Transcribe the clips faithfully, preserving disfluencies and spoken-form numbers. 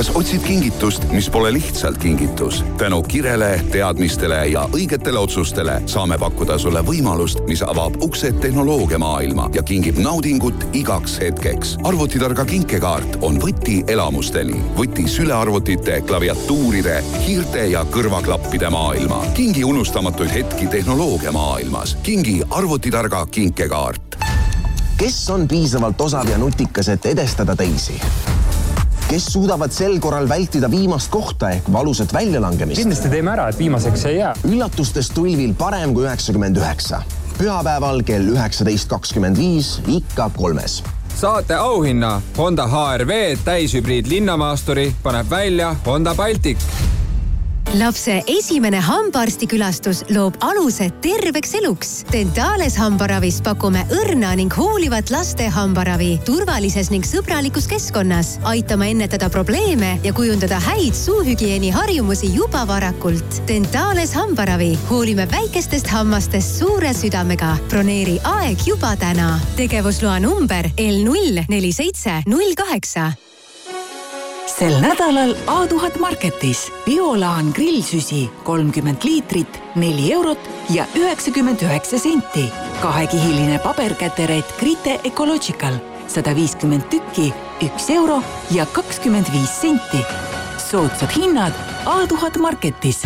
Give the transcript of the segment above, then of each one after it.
kas otsid kingitust, mis pole lihtsalt kingitus? Tänu kirele, teadmistele ja õigetele otsustele saame pakkuda sulle võimalust, mis avab uksed tehnoloogia maailma ja kingib naudingut igaks hetkeks. Arvutitarga kinkekaart on võti elamusteni. Võti sülearvutite, klaviatuuride, hiirte ja kõrvaklappide maailma. Kingi unustamatuid hetki tehnoloogia maailmas. Kingi arvutitarga kinkekaart. Kes on piisavalt osav ja nutikas, et edestada teisi? Kes suudavad sel korral vältida viimast kohta ehk valusat väljalangemist? Kindlasti teeme ära, et viimaseks ei jää. Üllatustes tulvil parem kui üheksakümmend üheksa. Pühapäeval kell üheksateist kakskümmend viis ikka kolmes. Saate auhinna Honda H R V täishübriid linnamaasturi paneb välja Honda Baltic. Lapse esimene hambaarstikülastus loob aluse terveks eluks. Dentales hambaravis pakume õrna ning hoolivat laste hambaravi turvalises ning sõbralikus keskkonnas. Aitame ennetada probleeme ja kujundada häid suuhügieeni harjumusi juba varakult. Dentales hambaravi. Hoolime väikestest hammastest suure südamega. Broneeri aeg juba täna. Tegevusloa number L null neli seitse null kaheksa. Sel nädalal A tuhat Marketis Biolaan grillsüsi kolmkümmend liitrit, neli eurot ja üheksakümmend üheksa senti. Kahekihiline paberkäteret Grite Ecological sada viiskümmend tükki, üks euro ja kakskümmend viis senti. Soodsad hinnad A tuhat Marketis.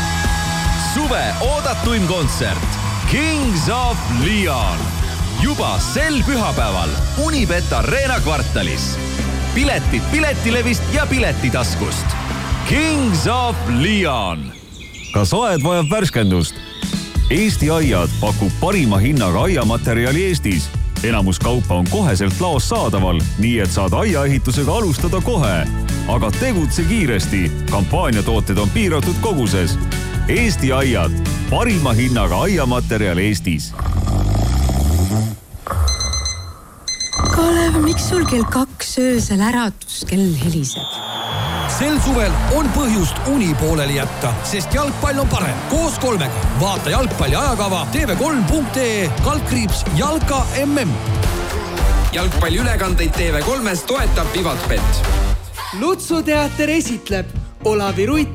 Suve oodatuim kontsert Kings of Leon. Juba sel pühapäeval Unibet Arena kvartalis. Piletid Piletilevist ja Piletitaskust. Kings of Leon. Kas aed vajab värskendust? Eesti Aiad pakub parima hinnaga aiamaterjali Eestis. Enamus kaupa on koheselt laos saadaval, nii et saad aiaehitusega alustada kohe. Aga tegutse kiiresti. Kampaaniatooted on piiratud koguses. Eesti Aiad. Parima hinnaga aiamaterjal Eestis. Kalev, miks sul kell kaks öösel äratuskell heliseb? Sel suvel on põhjust uni pooleli jätta, sest jalgpall on parem. Koos kolmega. Vaata jalgpalli ajakava T V kolm punkt E kaldkriips Jalka M M. Jalgpalli ülekandeid T V kolmes toetab Vivatbet. Lutsu teater esitleb Olavi Ruit